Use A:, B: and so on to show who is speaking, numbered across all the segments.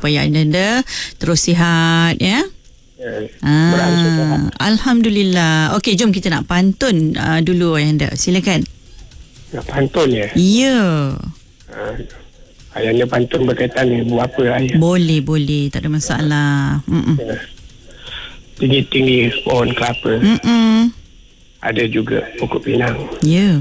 A: supaya anda terus sihat ya. Alhamdulillah. Okey, jom kita nak pantun dulu Ayanda. Silakan.
B: Nak pantun ya?
A: Ya.
B: Ayanda pantun berkaitan dengan buah apa ayah?
A: Boleh, tak ada masalah.
B: Tinggi-tinggi pohon kelapa. Ada juga pokok pinang.
A: Ya.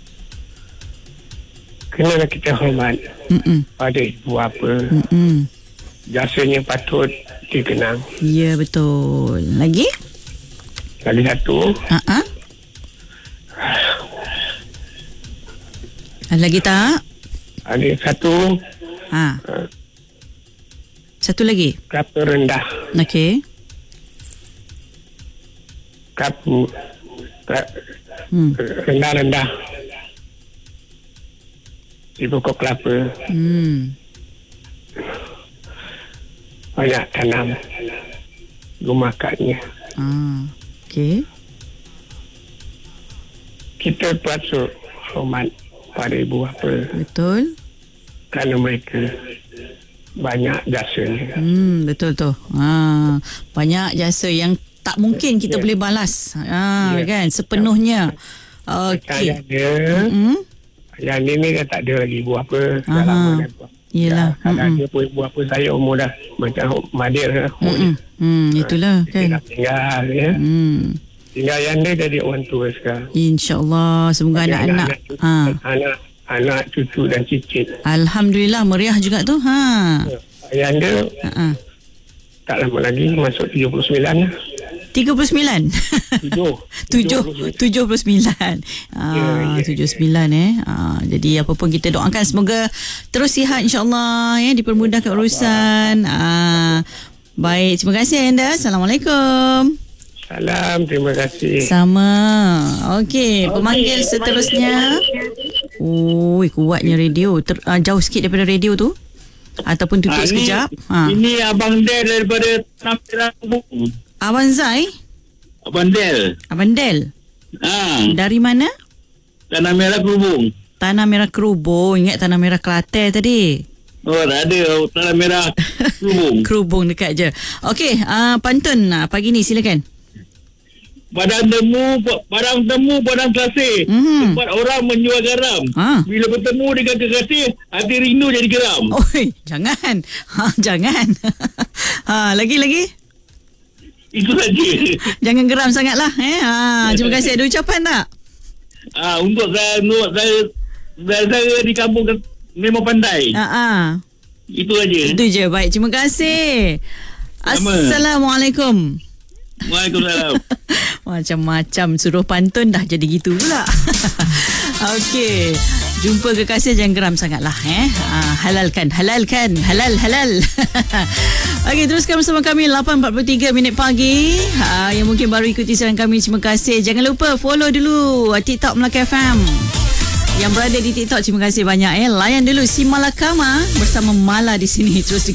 B: Kenalah kita hormat pada ibu apa. Jasanya patut dikenang.
A: Ya, betul. Lagi
B: satu.
A: Lagi tak?
B: Ada satu.
A: Satu lagi.
B: Kelapa rendah.
A: Okey.
B: Rendah-rendah di pokok kelapa. Banyak tanam gumakannya.
A: Okey.
B: Kita patut hormat pada ibu bapa.
A: Betul.
B: Kerana mereka banyak jasanya.
A: Betul tu. Banyak jasa yang tak mungkin kita boleh balas. Kan sepenuhnya. Okey.
B: Yang ni dah tak ada lagi ibu apa. Dah lama dah buat.
A: Yelah.
B: Kadang dia pun ibu apa saya umur dah macam Madir lah.
A: Itulah kan.
B: Dia dah tinggal ya. Tinggal yang dia jadi orang tua sekarang.
A: InsyaAllah. Semoga anak-anak
B: anak cucu dan cicit.
A: Alhamdulillah, meriah juga tu.
B: Yang dia tak lama lagi masuk 79 lah.
A: 39? 79. 79 jadi apa pun kita doakan semoga terus sihat insyaAllah ya, dipermudahkan urusan. Baik, terima kasih Anda. Assalamualaikum.
B: Salam, terima kasih.
A: Sama. Okey, pemanggil seterusnya. Kuatnya radio. Jauh sikit daripada radio tu. Ataupun tutup sekejap.
C: Ini Abang Del daripada Tanah Merah Krubung.
A: Abang Zai?
C: Abang Del.
A: Dari mana?
C: Tanah Merah Krubung.
A: Tanah Merah Krubung. Ingat Tanah Merah Kelantan tadi?
C: Oh, tak ada. Tanah Merah Krubung.
A: Krubung dekat je. Okey, pantun pagi ni silakan.
C: Padang temu, padang kasih. Tempat orang menjual garam. Bila bertemu dengan kekasih, hati rindu jadi geram.
A: Oi, jangan. Jangan. Lagi.
C: Itu saja.
A: Jangan geram sangatlah. Terima kasih. Ada ucapan tak?
C: Untuk saya di kampung memang pandai. Itu aja.
A: Itu je. Baik, terima kasih. Assalamualaikum.
C: Waalaikumsalam.
A: Macam-macam suruh pantun dah jadi gitu pula. Okey, jumpa kekasih jangan geram sangatlah halalkan. Halal. Okey, teruskan bersama kami 8.43 minit pagi. Yang mungkin baru ikuti siaran kami, terima kasih. Jangan lupa follow dulu TikTok Melaka FM. Yang berada di TikTok, terima kasih banyak Layan dulu si Malakama bersama Mala di sini. Terus